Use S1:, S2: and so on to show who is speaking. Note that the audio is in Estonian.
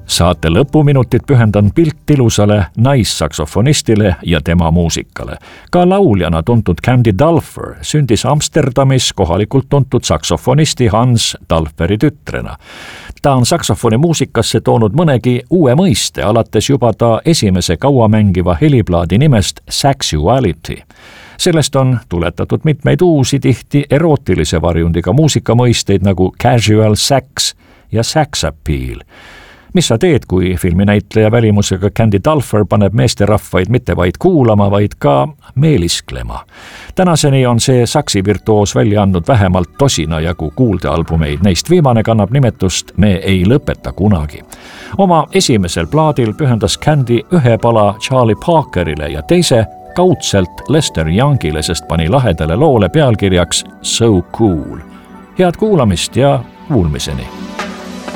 S1: Saate lõpuminutid pühendan piltilusale naissaksofonistile ja tema muusikale. Ka lauljana tuntud Candy Dulfer sündis Amsterdamis kohalikult tuntud saksofonisti Hans Dulferi tütrena. Ta on saksofoni muusikasse toonud mõnegi uue mõiste, alates juba ta esimese kauamängiva heliplaadi nimest Saxuality. Sellest on tuletatud mitmeid uusi, tihti erootilise varjundiga muusikamõisteid nagu casual sax ja sax appeal. Mis sa teed, kui filminäitleja välimusega Candy Dulfer paneb meesterahvaid mitte vaid kuulama, vaid ka meelisklema? Tänaseni on see saksivirtuoos välja andnud vähemalt tosina jagu kuuldealbumeid. Neist viimane kannab nimetust Me ei lõpeta kunagi. Oma esimesel plaadil pühendas Candy ühe pala Charlie Parkerile ja teise kaudselt Lester Youngile, sest pani lahedale loole pealkirjaks So Cool. Head kuulamist ja kuulmiseni!